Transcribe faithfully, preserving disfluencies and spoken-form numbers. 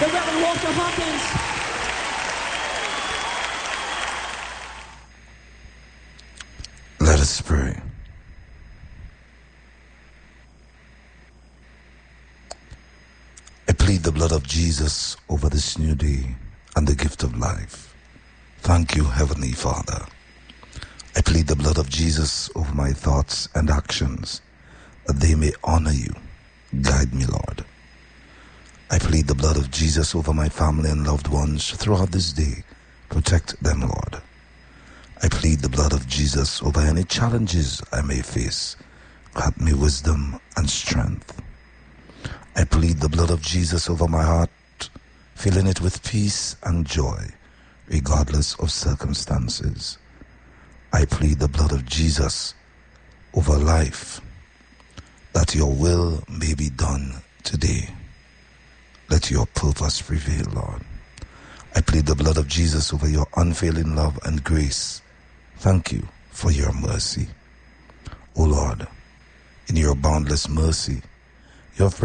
the Reverend Walter Hawkins. Let us pray. I plead the blood of Jesus over this new day and the gift of life. Thank you, Heavenly Father. I plead the blood of Jesus over my thoughts and actions, that they may honor you. Guide me, Lord. I plead the blood of Jesus over my family and loved ones throughout this day. Protect them, Lord. I plead the blood of Jesus over any challenges I may face. Grant me wisdom and strength. I plead the blood of Jesus over my heart, filling it with peace and joy, regardless of circumstances. I plead the blood of Jesus over life, that your will may be done today. Let your purpose prevail, Lord. I plead the blood of Jesus over your unfailing love and grace. Thank you for your mercy. O Lord, in your boundless mercy, you have